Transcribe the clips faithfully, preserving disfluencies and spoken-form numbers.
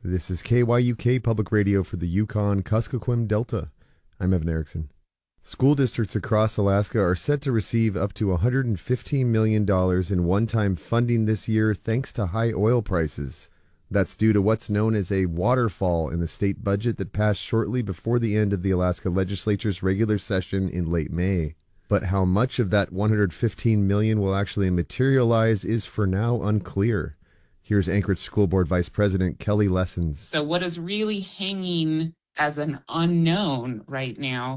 This is K Y U K Public Radio for the Yukon-Kuskokwim Delta. I'm Evan Erickson. School districts across Alaska are set to receive up to one hundred fifteen million dollars in one-time funding this year thanks to high oil prices. That's due to what's known as a waterfall in the state budget that passed shortly before the end of the Alaska Legislature's regular session in late May. But how much of that one hundred fifteen million dollars will actually materialize is for now unclear. Here's Anchorage School Board Vice President Kelly Lessons. So what is really hanging as an unknown right now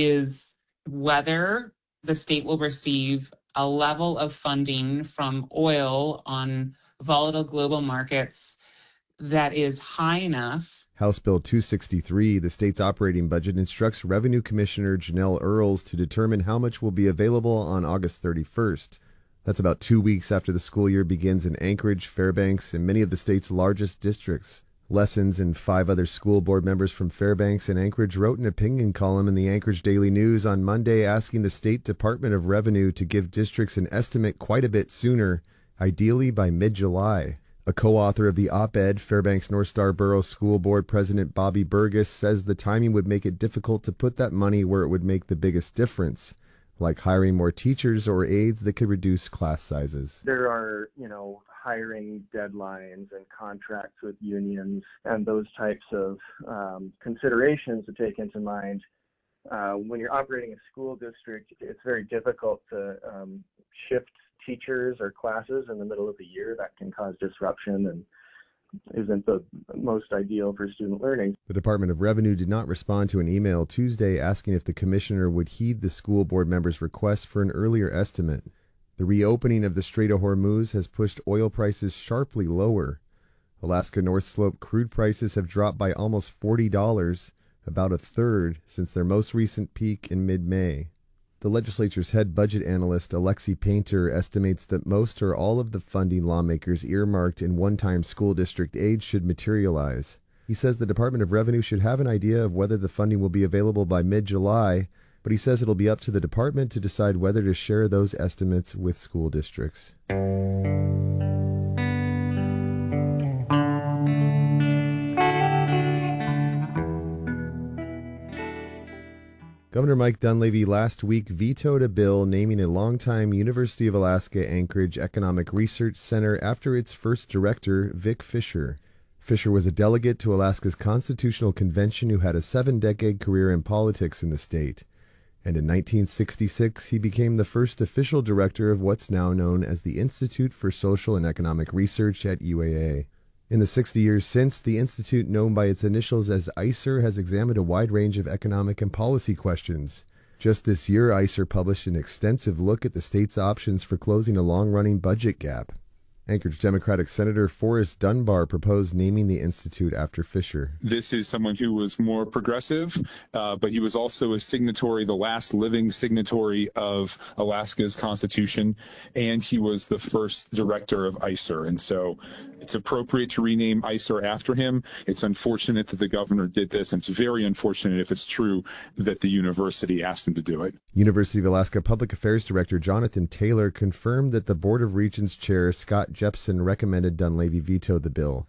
is whether the state will receive a level of funding from oil on volatile global markets that is high enough. House Bill two sixty-three, the state's operating budget, instructs Revenue Commissioner Janelle Earls to determine how much will be available on August thirty-first. That's about two weeks after the school year begins in Anchorage, Fairbanks, and many of the state's largest districts. Lessons and five other school board members from Fairbanks and Anchorage wrote an opinion column in the Anchorage Daily News on Monday asking the State Department of Revenue to give districts an estimate quite a bit sooner, ideally by mid-July. A co-author of the op-ed, Fairbanks North Star Borough School Board President Bobby Burgess says the timing would make it difficult to put that money where it would make the biggest difference, like hiring more teachers or aides that could reduce class sizes. There are, you know, hiring deadlines and contracts with unions and those types of um, considerations to take into mind. Uh, when you're operating a school district, it's very difficult to um, shift teachers or classes in the middle of the year. That can cause disruption and isn't the most ideal for student learning. The Department of Revenue did not respond to an email Tuesday asking if the commissioner would heed the school board members' request for an earlier estimate. The reopening of the Strait of Hormuz has pushed oil prices sharply lower. Alaska North Slope crude prices have dropped by almost forty dollars, about a third, since their most recent peak in mid-May. The legislature's head budget analyst, Alexi Painter, estimates that most or all of the funding lawmakers earmarked in one-time school district aid should materialize. He says the Department of Revenue should have an idea of whether the funding will be available by mid-July, but he says it'll be up to the department to decide whether to share those estimates with school districts. Governor Mike Dunleavy last week vetoed a bill naming a longtime University of Alaska Anchorage Economic Research Center after its first director, Vic Fisher. Fisher was a delegate to Alaska's Constitutional Convention who had a seven-decade career in politics in the state. And in nineteen sixty-six, he became the first official director of what's now known as the Institute for Social and Economic Research at U A A. In the sixty years since, the institute, known by its initials as I C E R, has examined a wide range of economic and policy questions. Just this year, I C E R published an extensive look at the state's options for closing a long-running budget gap. Anchorage Democratic Senator Forrest Dunbar proposed naming the institute after Fisher. This is someone who was more progressive, uh, but he was also a signatory, the last living signatory of Alaska's Constitution, and he was the first director of I C E R. And so it's appropriate to rename I C E R after him. It's unfortunate that the governor did this, and it's very unfortunate if it's true that the university asked him to do it. University of Alaska Public Affairs Director Jonathan Taylor confirmed that the Board of Regents Chair Scott Jepson recommended Dunleavy veto the bill.